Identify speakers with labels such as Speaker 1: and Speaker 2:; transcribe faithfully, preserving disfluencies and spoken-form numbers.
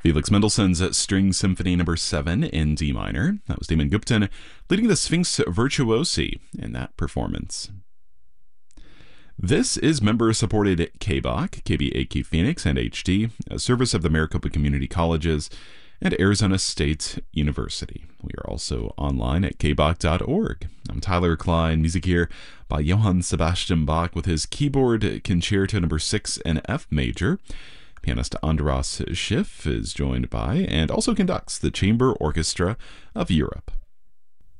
Speaker 1: Felix Mendelssohn's String Symphony Number seven in D minor. That was Damon Gupton leading the Sphinx Virtuosi in that performance. This is member-supported K B O C, K B A Q Phoenix, and H D, a service of the Maricopa Community Colleges and Arizona State University. We are also online at k b o c dot org. I'm Tyler Klein. Music here by Johann Sebastian Bach with his keyboard Concerto Number six in F major. Pianist Andras Schiff is joined by and also conducts the Chamber Orchestra of Europe.